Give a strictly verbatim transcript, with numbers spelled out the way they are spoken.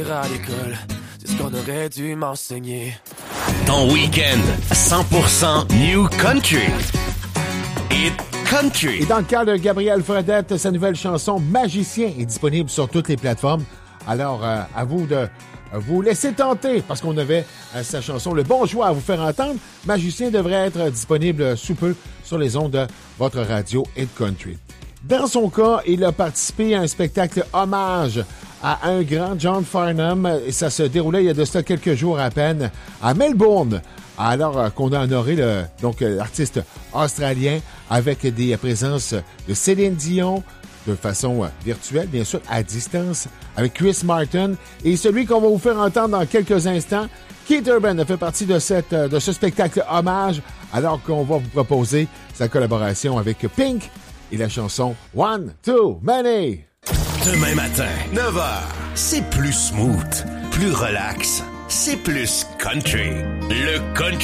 À l'école, c'est ce qu'on aurait dû m'enseigner. Ton week-end, cent pour cent New Country. Hit Country. Et dans le cas de Gabriel Fredette, sa nouvelle chanson Magicien est disponible sur toutes les plateformes. Alors, euh, à vous de vous laisser tenter, parce qu'on avait euh, sa chanson Le Bon Choix à vous faire entendre. Magicien devrait être disponible sous peu sur les ondes de votre radio Hit Country. Dans son cas, il a participé à un spectacle hommage à un grand John Farnham, et ça se déroulait il y a de cela quelques jours à peine à Melbourne, alors qu'on a honoré le, donc l'artiste australien avec des présences de Céline Dion de façon virtuelle, bien sûr, à distance, avec Chris Martin, et celui qu'on va vous faire entendre dans quelques instants, Keith Urban a fait partie de, cette, de ce spectacle hommage, alors qu'on va vous proposer sa collaboration avec Pink et la chanson One Too Many. Demain matin, neuf heures, c'est plus smooth, plus relax, c'est plus country. Le country.